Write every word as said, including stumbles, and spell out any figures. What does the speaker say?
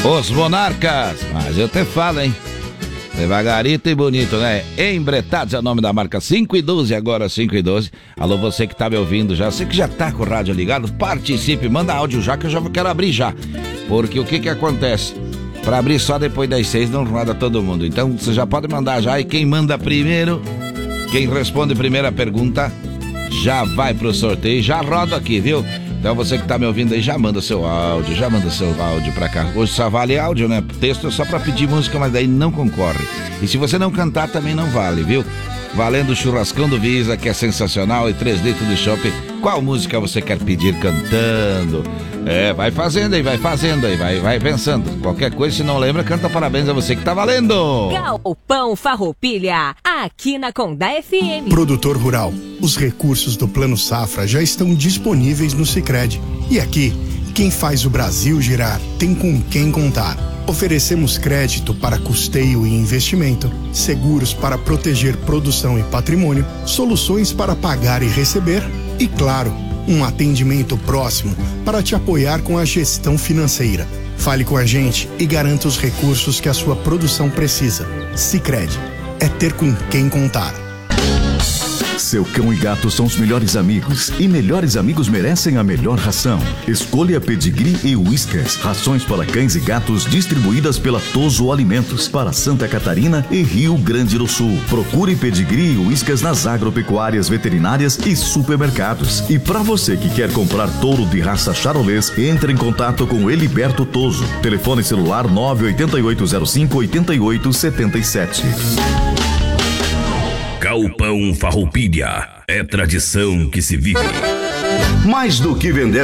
Os Monarcas, mas eu te falo, hein? Devagarito e bonito, né? Embretados é o nome da marca. Cinco e doze agora, cinco e doze. Alô, você que tá me ouvindo já, você que já tá com o rádio ligado, participe, manda áudio já que eu já quero abrir já. Porque o que que acontece? Pra abrir só depois das seis não roda todo mundo. Então você já pode mandar já, e quem manda primeiro, quem responde primeiro a pergunta, já vai pro sorteio, já roda aqui, viu? Então você que tá me ouvindo aí, já manda seu áudio, já manda seu áudio pra cá. Hoje só vale áudio, né? Texto é só pra pedir música, mas daí não concorre. E se você não cantar, também não vale, viu? Valendo o churrascão do Visa, que é sensacional, e três litros de chopp. Qual música você quer pedir cantando? É, vai fazendo aí, vai fazendo aí, vai, vai pensando. Qualquer coisa, se não lembra, canta parabéns a você que tá valendo. Galpão Farroupilha, aqui na Condá F M. Produtor rural, os recursos do Plano Safra já estão disponíveis no Sicredi. E aqui, quem faz o Brasil girar tem com quem contar. Oferecemos crédito para custeio e investimento, seguros para proteger produção e patrimônio, soluções para pagar e receber e, claro, um atendimento próximo para te apoiar com a gestão financeira. Fale com a gente e garanta os recursos que a sua produção precisa. Sicredi é ter com quem contar. Seu cão e gato são os melhores amigos e melhores amigos merecem a melhor ração. Escolha Pedigree e Whiskas, rações para cães e gatos distribuídas pela Toso Alimentos para Santa Catarina e Rio Grande do Sul. Procure Pedigree e Whiskas nas agropecuárias veterinárias e supermercados. E para você que quer comprar touro de raça charolês, entre em contato com Eliberto Toso. Telefone celular nove oito oito zero cinco oito oito sete sete. Galpão Farroupilha, é tradição que se vive. Mais do que vender